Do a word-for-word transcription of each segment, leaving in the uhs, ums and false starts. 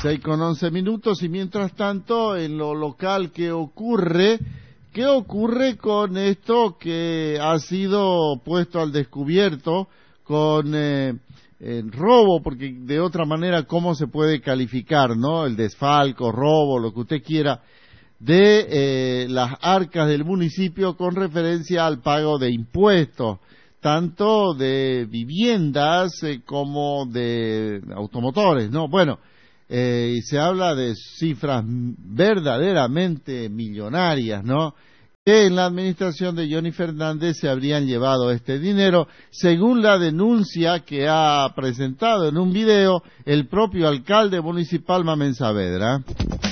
seis con once minutos, y mientras tanto, en lo local, ¿qué ocurre? ¿Qué ocurre con esto que ha sido puesto al descubierto con eh, el robo? Porque de otra manera, ¿cómo se puede calificar, no? El desfalco, robo, lo que usted quiera, de eh, las arcas del municipio con referencia al pago de impuestos, tanto de viviendas eh, como de automotores, ¿no? Bueno, eh, y se habla de cifras verdaderamente millonarias, ¿no? Que en la administración de Johnny Fernández se habrían llevado este dinero, según la denuncia que ha presentado en un video el propio alcalde municipal Mamén Saavedra.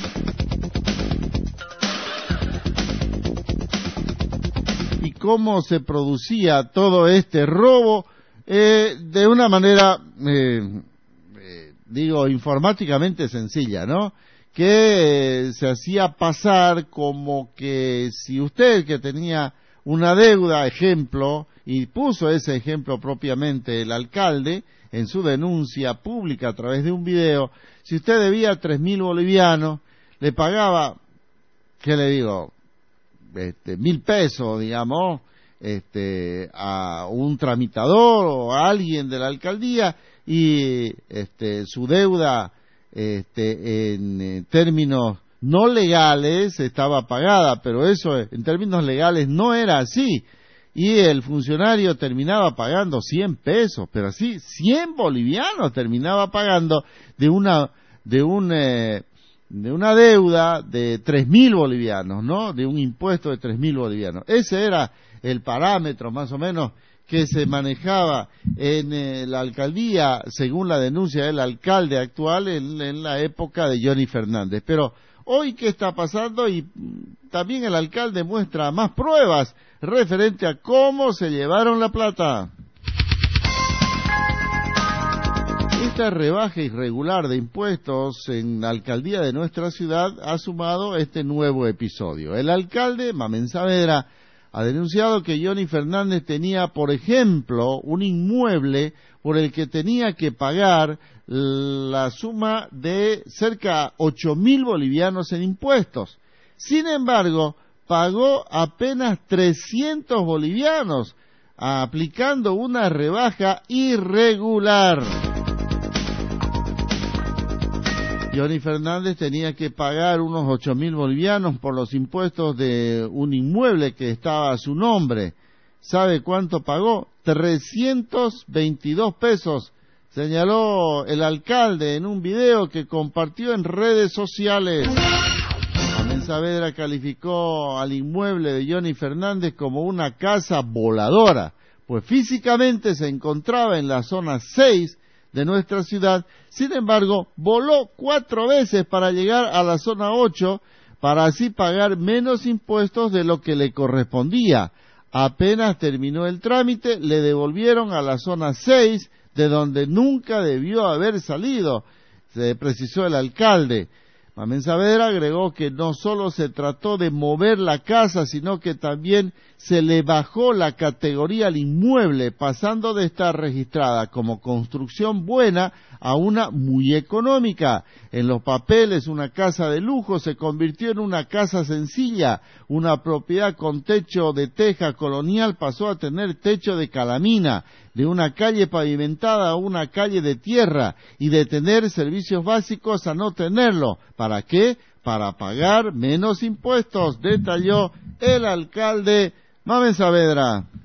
Y cómo se producía todo este robo eh, de una manera, eh, eh, digo, informáticamente sencilla, ¿no? Que eh, se hacía pasar como que si usted que tenía una deuda, ejemplo, y puso ese ejemplo propiamente el alcalde en su denuncia pública a través de un video, si usted debía tres mil bolivianos, le pagaba, ¿qué le digo?, este, mil pesos, digamos, este, a un tramitador o a alguien de la alcaldía, y este, su deuda este, en, en términos no legales estaba pagada, pero eso en términos legales no era así, y el funcionario terminaba pagando cien pesos, pero así cien bolivianos terminaba pagando de una de un eh, de una deuda de tres mil bolivianos, ¿no? De un impuesto de tres mil bolivianos. Ese era el parámetro más o menos que se manejaba en eh, la alcaldía, según la denuncia del alcalde actual en, en la época de Johnny Fernández. Pero hoy, ¿qué está pasando? Y también el alcalde muestra más pruebas referente a cómo se llevaron la plata. Esta rebaja irregular de impuestos en la alcaldía de nuestra ciudad ha sumado este nuevo episodio. El alcalde, Mamén Saavedra, ha denunciado que Johnny Fernández tenía, por ejemplo, un inmueble por el que tenía que pagar la suma de cerca de ocho mil bolivianos en impuestos. Sin embargo, pagó apenas trescientos bolivianos, aplicando una rebaja irregular. Johnny Fernández tenía que pagar unos ocho mil bolivianos por los impuestos de un inmueble que estaba a su nombre. ¿Sabe cuánto pagó? trescientos veintidós pesos, señaló el alcalde en un video que compartió en redes sociales. Mamén Saavedra calificó al inmueble de Johnny Fernández como una casa voladora, pues físicamente se encontraba en la zona seis de nuestra ciudad. Sin embargo, voló cuatro veces para llegar a la zona ocho, para así pagar menos impuestos de lo que le correspondía. Apenas terminó el trámite, le devolvieron a la zona seis, de donde nunca debió haber salido, se precisó el alcalde. Mamén Saavedra agregó que no solo se trató de mover la casa, sino que también se le bajó la categoría al inmueble, pasando de estar registrada como construcción buena a una muy económica. En los papeles, una casa de lujo se convirtió en una casa sencilla. Una propiedad con techo de teja colonial pasó a tener techo de calamina. De una calle pavimentada a una calle de tierra, y de tener servicios básicos a no tenerlo. ¿Para qué? Para pagar menos impuestos, detalló el alcalde Mamén Saavedra.